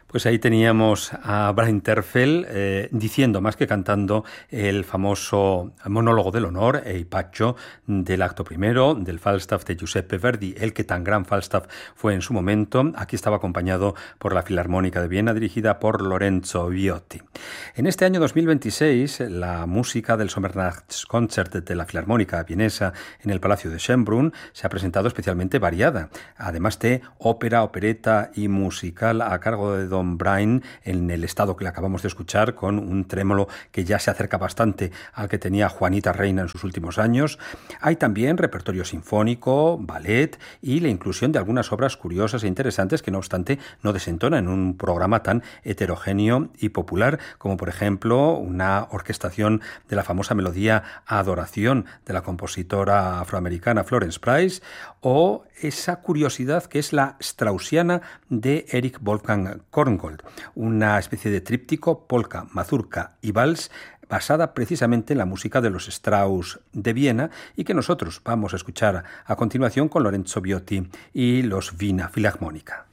Pues ahí teníamos a Brian Terfel diciendo, más que cantando, el famoso monólogo del honor, El Paccio, del acto primero, del Falstaff de Giuseppe Verdi, el que tan gran Falstaff fue en su momento. Aquí estaba acompañado por la Filarmónica de Viena, dirigida por Lorenzo Viotti. En este año 2026, la música del Sommernachtskoncert de la Filarmónica vienesa en el Palacio de Schönbrunn se ha presentado especialmente variada, además de ópera, opereta y musical a cargo de Don Brian en el estado que le acabamos de escuchar, con un trémolo que ya se acerca bastante al que tenía Juanita Reina en sus últimos años. Hay también repertorio sinfónico, ballet y la inclusión de algunas obras curiosas e interesantes que no obstante no desentonan en un programa tan heterogéneo y popular como por ejemplo una orquestación de la famosa melodía Adoración de la compositora afroamericana Florence Price, o esa curiosidad que es la Straussiana de Erich Wolfgang Korngold, una especie de tríptico polka, mazurka y vals basada precisamente en la música de los Strauss de Viena y que nosotros vamos a escuchar a continuación con Lorenzo Viotti y los Wiener Philharmoniker.